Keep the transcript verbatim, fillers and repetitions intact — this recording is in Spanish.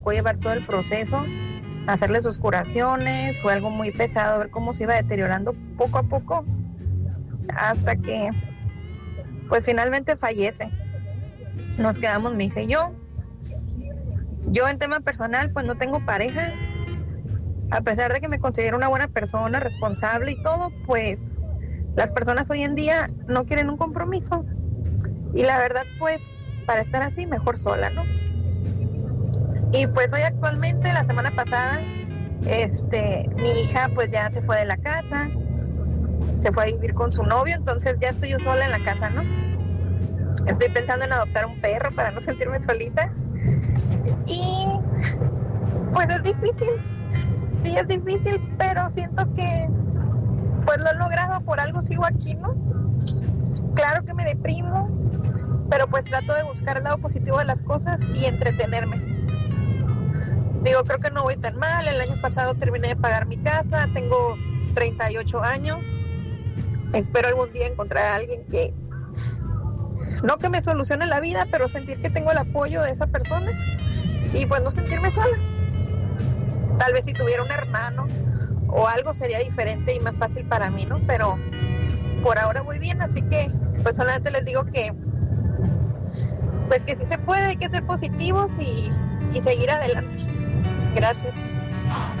tocó llevar todo el proceso, hacerle sus curaciones, fue algo muy pesado ver cómo se iba deteriorando poco a poco hasta que pues finalmente fallece. Nos quedamos mi hija y yo. Yo en tema personal pues no tengo pareja, a pesar de que me considero una buena persona, responsable y todo, pues las personas hoy en día no quieren un compromiso y la verdad pues para estar así mejor sola, ¿no? Y pues hoy actualmente, la semana pasada, este, mi hija pues ya se fue de la casa, se fue a vivir con su novio, entonces ya estoy yo sola en la casa, ¿no? Estoy pensando en adoptar un perro para no sentirme solita. Y pues es difícil, sí es difícil, pero siento que pues lo he logrado, por algo sigo aquí, ¿no? Claro que me deprimo, pero pues trato de buscar el lado positivo de las cosas y entretenerme. Digo, creo que no voy tan mal. El año pasado terminé de pagar mi casa, tengo treinta y ocho años. Espero algún día encontrar a alguien que, no que me solucione la vida, pero sentir que tengo el apoyo de esa persona y pues no sentirme sola. Tal vez si tuviera un hermano o algo sería diferente y más fácil para mí, ¿no? Pero por ahora voy bien, así que pues solamente les digo que pues que sí se puede, hay que ser positivos y, y seguir adelante. Gracias.